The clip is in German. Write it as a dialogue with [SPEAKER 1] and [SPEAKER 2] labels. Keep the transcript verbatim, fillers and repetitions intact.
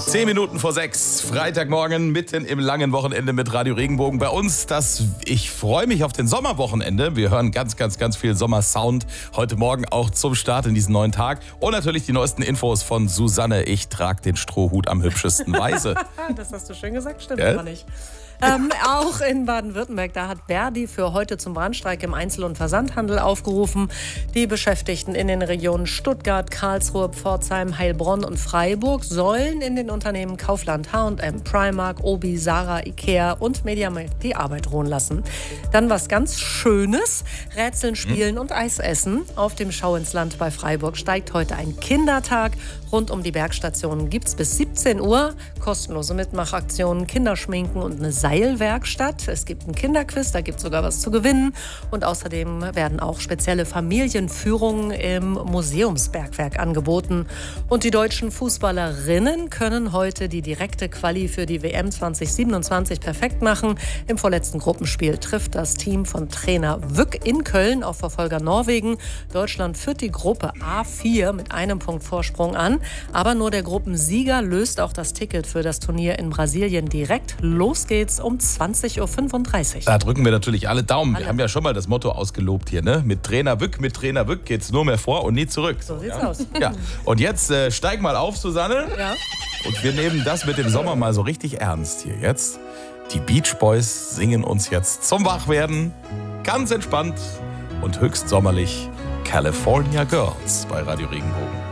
[SPEAKER 1] Zehn Minuten vor sechs, Freitagmorgen, mitten im langen Wochenende mit Radio Regenbogen. Bei uns, das, ich freue mich auf den Sommerwochenende. Wir hören ganz, ganz, ganz viel Sommersound heute Morgen auch zum Start in diesen neuen Tag. Und natürlich die neuesten Infos von Susanne. Ich trage den Strohhut am hübschesten Weise.
[SPEAKER 2] Das hast du schön gesagt, stimmt
[SPEAKER 1] Ja?
[SPEAKER 2] aber nicht. Ähm, auch in Baden-Württemberg, da hat Verdi für heute zum Brandstreik im Einzel- und Versandhandel aufgerufen. Die Beschäftigten in den Regionen Stuttgart, Karlsruhe, Pforzheim, Heilbronn und Freiburg sollen in den Unternehmen Kaufland, H und M, Primark, Obi, Sarah, Ikea und Mediamarkt die Arbeit ruhen lassen. Dann was ganz Schönes, Rätseln, Spielen und Eis essen. Auf dem Schau ins Land bei Freiburg steigt heute ein Kindertag. Rund um die Bergstationen gibt es bis siebzehn Uhr kostenlose Mitmachaktionen, Kinderschminken und eine Seilwerkstatt. Es gibt einen Kinderquiz, da gibt es sogar was zu gewinnen. Und außerdem werden auch spezielle Familienführungen im Museumsbergwerk angeboten. Und die deutschen Fußballerinnen können heute die direkte Quali für die W M zwanzig siebenundzwanzig perfekt machen. Im vorletzten Gruppenspiel trifft das Team von Trainer Wück in Köln auf Verfolger Norwegen. Deutschland führt die Gruppe A vier mit einem Punkt Vorsprung an. Aber nur der Gruppensieger löst auch das Ticket für das Turnier in Brasilien direkt. Los geht's um zwanzig Uhr fünfunddreißig.
[SPEAKER 1] Da drücken wir natürlich alle Daumen.
[SPEAKER 2] Alle.
[SPEAKER 1] Wir haben ja schon mal das Motto ausgelobt hier, ne? Mit Trainer Wück, mit Trainer Wück geht's nur mehr vor und nie zurück.
[SPEAKER 2] So sieht's
[SPEAKER 1] ja?
[SPEAKER 2] aus.
[SPEAKER 1] Ja. Und jetzt äh, steig mal auf, Susanne.
[SPEAKER 2] Ja.
[SPEAKER 1] Und wir nehmen das mit dem Sommer mal so richtig ernst hier jetzt. Die Beach Boys singen uns jetzt zum Wachwerden. Ganz entspannt und höchst sommerlich California Girls bei Radio Regenbogen.